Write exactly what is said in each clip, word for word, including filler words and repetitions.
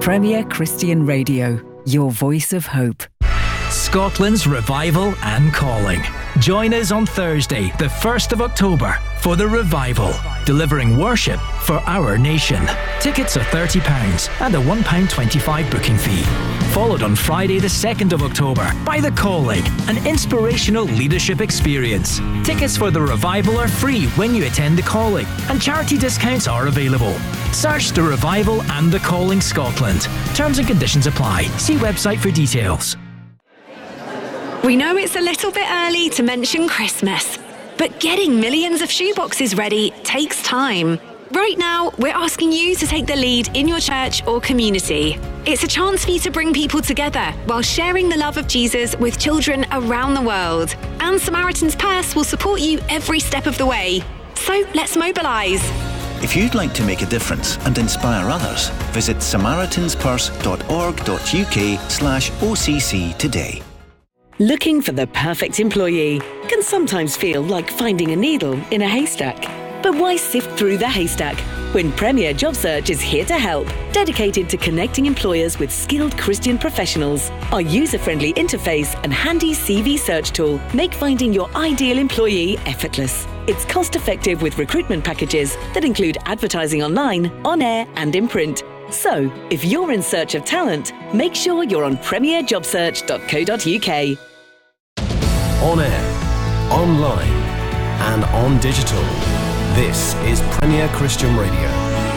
Premier Christian Radio, your voice of hope. Scotland's Revival and Calling. Join us on Thursday, the first of October, for the Revival, delivering worship for our nation. Tickets are thirty pounds and a one pound twenty-five booking fee. Followed on Friday, the second of October, by The Calling, an inspirational leadership experience. Tickets for the Revival are free when you attend The Calling, and charity discounts are available. Search The Revival and The Calling Scotland. Terms and conditions apply. See website for details. We know it's a little bit early to mention Christmas, but getting millions of shoeboxes ready takes time. Right now, we're asking you to take the lead in your church or community. It's a chance for you to bring people together while sharing the love of Jesus with children around the world. And Samaritan's Purse will support you every step of the way. So let's mobilise. If you'd like to make a difference and inspire others, visit samaritanspurse.org.uk slash OCC today. Looking for the perfect employee can sometimes feel like finding a needle in a haystack. But why sift through the haystack when Premier Job Search is here to help, dedicated to connecting employers with skilled Christian professionals? Our user-friendly interface and handy C V search tool make finding your ideal employee effortless. It's cost-effective with recruitment packages that include advertising online, on air and in print. So, if you're in search of talent, make sure you're on premier job search dot co dot uk. On air, online and on digital. This is Premier Christian Radio.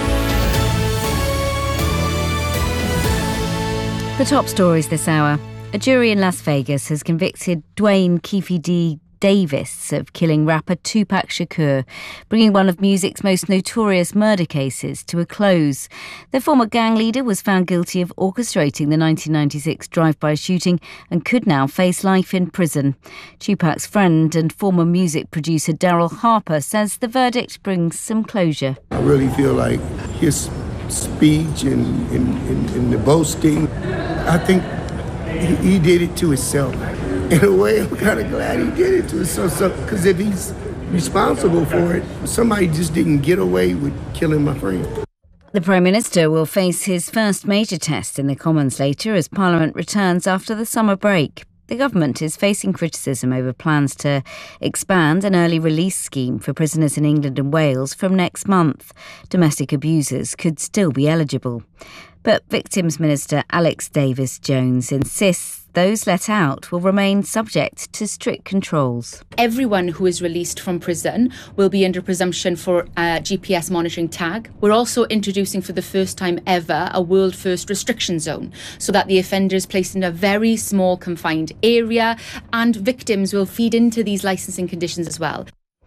The top stories this hour. A jury in Las Vegas has convicted Dwayne Keefe D. Davis of killing rapper Tupac Shakur, bringing one of music's most notorious murder cases to a close. The former gang leader was found guilty of orchestrating the nineteen ninety-six drive-by shooting and could now face life in prison. Tupac's friend and former music producer Daryl Harper says the verdict brings some closure. I really feel like his speech and, and, and, and the boasting, I think he, he did it to himself. In a way, I'm kind of glad he did it to himself, because if he's responsible for it, somebody just didn't get away with killing my friend. The Prime Minister will face his first major test in the Commons later as Parliament returns after the summer break. The government is facing criticism over plans to expand an early release scheme for prisoners in England and Wales from next month. Domestic abusers could still be eligible. But Victims Minister Alex Davis-Jones insists those let out will remain subject to strict controls. Everyone who is released from prison will be under presumption for a G P S monitoring tag. We're also introducing for the first time ever a world first restriction zone, so that the offender is placed in a very small confined area, and victims will feed into these licensing conditions as well.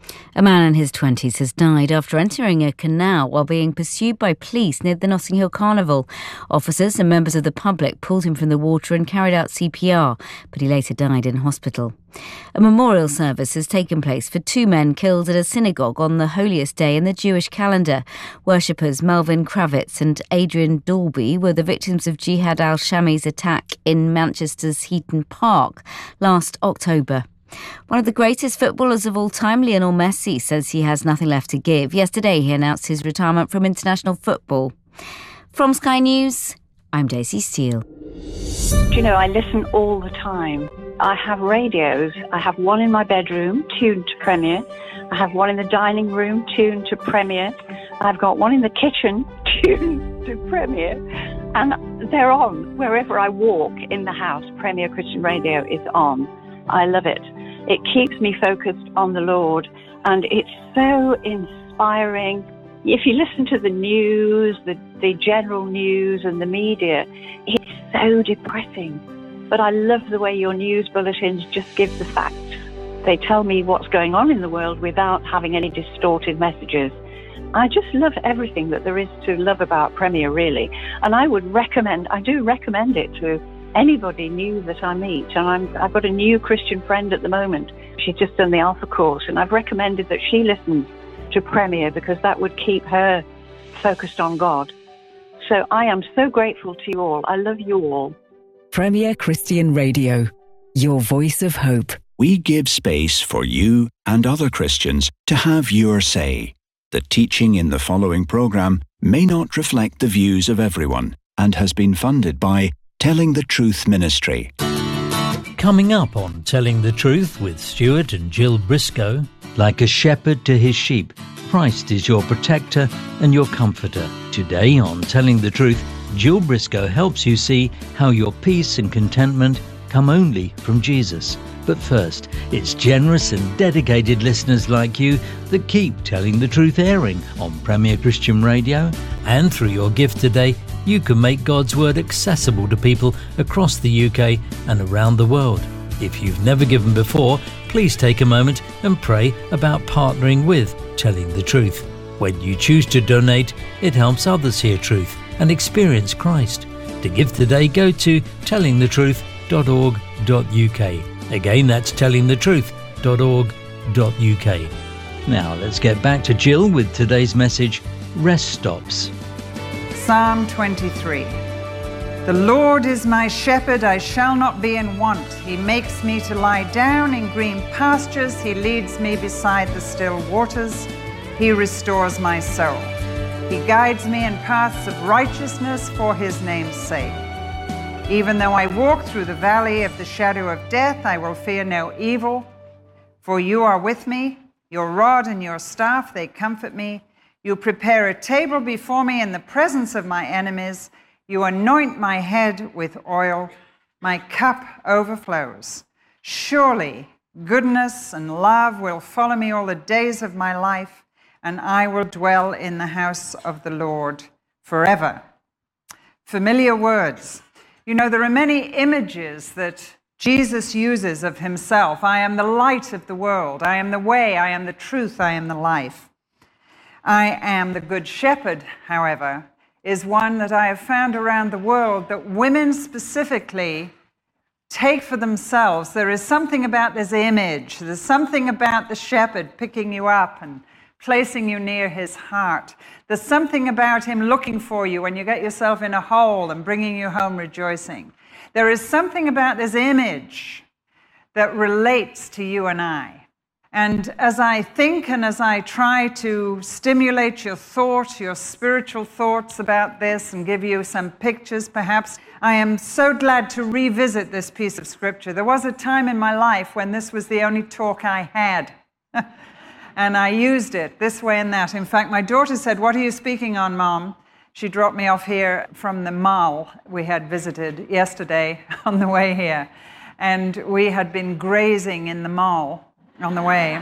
A man in his twenties has died after entering a canal while being pursued by police near the Notting Hill Carnival. Officers and members of the public pulled him from the water and carried out C P R, but he later died in hospital. A memorial service has taken place for two men killed at a synagogue on the holiest day in the Jewish calendar. Worshippers Melvin Kravitz and Adrian Dalby were the victims of Jihad al-Shami's attack in Manchester's Heaton Park last October. One of the greatest footballers of all time, Lionel Messi, says he has nothing left to give. Yesterday, he announced his retirement from international football. From Sky News, I'm Daisy Steele. Do you know, I listen all the time. I have radios. I have one in my bedroom, tuned to Premier. I have one in the dining room, tuned to Premier. I've got one in the kitchen, tuned to Premier. And they're on. Wherever I walk in the house, Premier Christian Radio is on. I love it. It keeps me focused on the Lord, and it's so inspiring. If you listen to the news, the, the general news and the media, it's so depressing. But I love the way your news bulletins just give the facts. They tell me what's going on in the world without having any distorted messages. I just love everything that there is to love about Premier, really. And I would recommend, I do recommend it to anybody new that I meet. And I'm, I've got a new Christian friend at the moment. She's just done the Alpha course, and I've recommended that she listens to Premier because that would keep her focused on God. So I am so grateful to you all. I love you all. Premier Christian Radio, your voice of hope. We give space for you and other Christians to have your say. The teaching in the following programme may not reflect the views of everyone, and has been funded by Telling the Truth Ministry. Coming up on Telling the Truth with Stuart and Jill Briscoe, like a shepherd to his sheep, Christ is your protector and your comforter. Today on Telling the Truth, Jill Briscoe helps you see how your peace and contentment come only from Jesus. But first, it's generous and dedicated listeners like you that keep Telling the Truth airing on Premier Christian Radio. And through your gift today, you can make God's Word accessible to people across the U K and around the world. If you've never given before, please take a moment and pray about partnering with Telling the Truth. When you choose to donate, it helps others hear truth and experience Christ. To give today, go to telling the truth dot org dot U K. Again, that's telling the truth dot org dot U K. Now let's get back to Jill with today's message, Rest Stops. Psalm twenty-three. The Lord is my shepherd, I shall not be in want. He makes me to lie down in green pastures. He leads me beside the still waters. He restores my soul. He guides me in paths of righteousness for his name's sake. Even though I walk through the valley of the shadow of death, I will fear no evil, for you are with me. Your rod and your staff, they comfort me. You prepare a table before me in the presence of my enemies. You anoint my head with oil. My cup overflows. Surely goodness and love will follow me all the days of my life, and I will dwell in the house of the Lord forever. Familiar words. You know, there are many images that Jesus uses of himself. I am the light of the world. I am the way. I am the truth. I am the life. I am the good shepherd, however, is one that I have found around the world that women specifically take for themselves. There is something about this image. There's something about the shepherd picking you up and placing you near his heart. There's something about him looking for you when you get yourself in a hole and bringing you home rejoicing. There is something about this image that relates to you and I. And as I think and as I try to stimulate your thought, your spiritual thoughts about this and give you some pictures perhaps, I am so glad to revisit this piece of scripture. There was a time in my life when this was the only talk I had. And I used it this way and that. In fact, my daughter said, "What are you speaking on, Mom?" She dropped me off here from the mall we had visited yesterday on the way here. And we had been grazing in the mall on the way.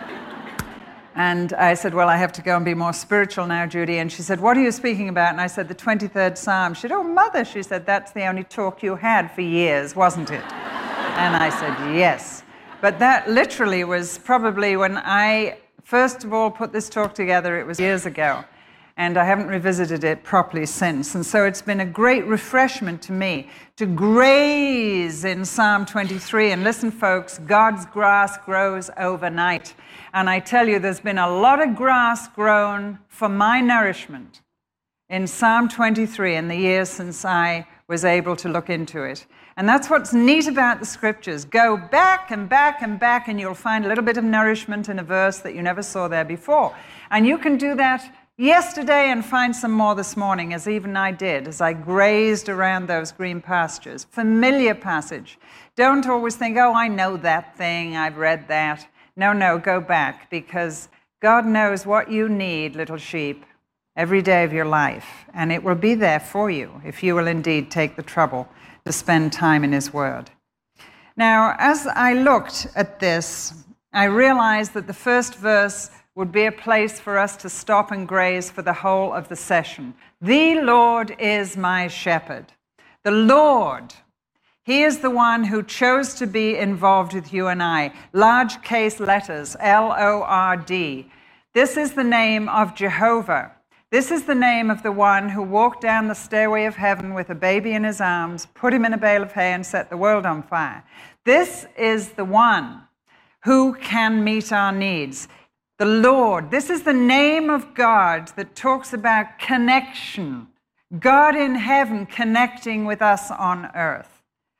And I said, "Well, I have to go and be more spiritual now, Judy." And she said, "What are you speaking about?" And I said, "The twenty-third Psalm." She said, "Oh, Mother," she said, "that's the only talk you had for years, wasn't it?" And I said, "Yes." But that literally was probably when I first of all put this talk together. It was years ago. And I haven't revisited it properly since. And so it's been a great refreshment to me to graze in Psalm twenty-three. And listen, folks, God's grass grows overnight. And I tell you, there's been a lot of grass grown for my nourishment in Psalm twenty-three in the years since I was able to look into it. And that's what's neat about the scriptures. Go back and back and back, and you'll find a little bit of nourishment in a verse that you never saw there before. And you can do that yesterday and find some more this morning, as even I did, as I grazed around those green pastures. Familiar passage. Don't always think, "Oh, I know that thing, I've read that." No, no, go back, because God knows what you need, little sheep, every day of your life. And it will be there for you if you will indeed take the trouble to spend time in his word. Now, as I looked at this, I realized that the first verse would be a place for us to stop and graze for the whole of the session. The Lord is my shepherd. The Lord, he is the one who chose to be involved with you and I. Large case letters, L O R D. This is the name of Jehovah. This is the name of the one who walked down the stairway of heaven with a baby in his arms, put him in a bale of hay, and set the world on fire. This is the one who can meet our needs. The Lord, this is the name of God that talks about connection. God in heaven connecting with us on earth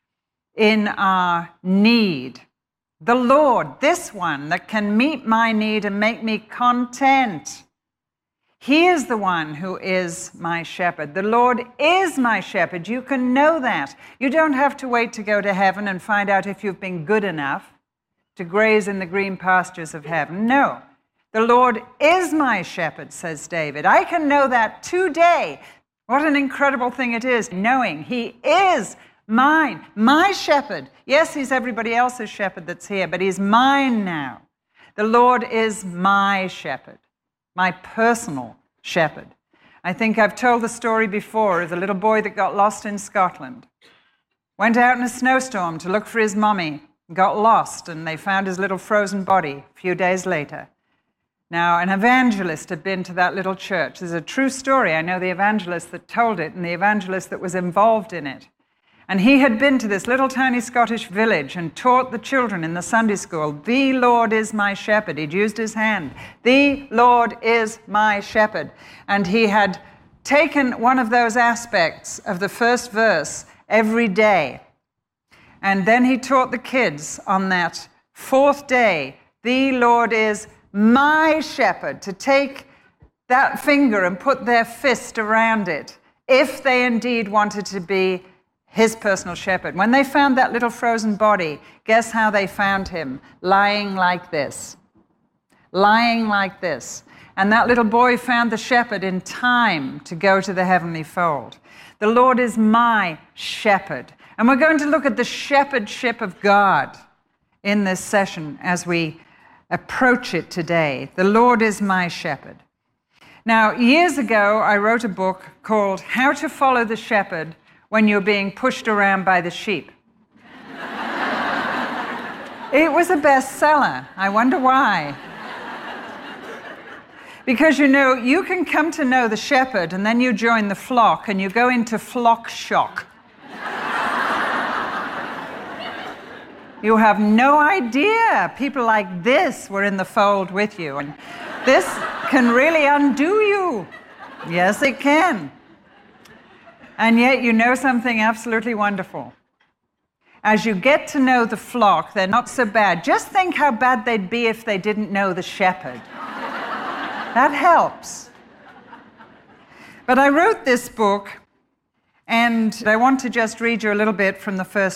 in our need. The Lord, this one that can meet my need and make me content. He is the one who is my shepherd. The Lord is my shepherd. You can know that. You don't have to wait to go to heaven and find out if you've been good enough to graze in the green pastures of heaven. No. The Lord is my shepherd, says David. I can know that today. What an incredible thing it is, knowing He is mine, my shepherd. Yes, He's everybody else's shepherd that's here, but He's mine now. The Lord is my shepherd, my personal shepherd. I think I've told the story before of the little boy that got lost in Scotland. Went out in a snowstorm to look for his mummy, got lost, and they found his little frozen body a few days later. Now, an evangelist had been to that little church. There's a true story. I know the evangelist that told it and the evangelist that was involved in it. And he had been to this little tiny Scottish village and taught the children in the Sunday school, the Lord is my shepherd. He'd used his hand. The Lord is my shepherd. And he had taken one of those aspects of the first verse every day. And then he taught the kids on that fourth day, the Lord is my shepherd, to take that finger and put their fist around it, if they indeed wanted to be His personal shepherd. When they found that little frozen body, guess how they found him? Lying like this. Lying like this. And that little boy found the shepherd in time to go to the heavenly fold. The Lord is my shepherd. And we're going to look at the shepherdship of God in this session as we approach it today. The Lord is my shepherd. Now, years ago, I wrote a book called How to Follow the Shepherd When You're Being Pushed Around by the Sheep. It was a bestseller. I wonder why. Because, you know, you can come to know the shepherd and then you join the flock and you go into flock shock. You have no idea people like this were in the fold with you. And this can really undo you. Yes, it can. And yet you know something absolutely wonderful. As you get to know the flock, they're not so bad. Just think how bad they'd be if they didn't know the shepherd. That helps. But I wrote this book, and I want to just read you a little bit from the first